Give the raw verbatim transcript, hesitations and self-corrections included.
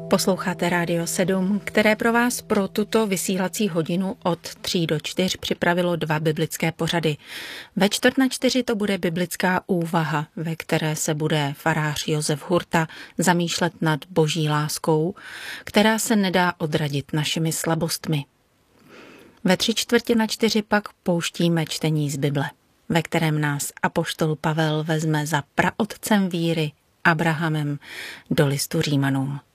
Posloucháte Rádio sedm, které pro vás pro tuto vysílací hodinu od tří do čtyř připravilo dva biblické pořady. Ve čtvrt na čtyři to bude biblická úvaha, ve které se bude farář Josef Hurta zamýšlet nad boží láskou, která se nedá odradit našimi slabostmi. Ve tři čtvrtě na čtyři pak pouštíme čtení z Bible, ve kterém nás apoštol Pavel vezme za praotcem víry Abrahamem do listu Římanům.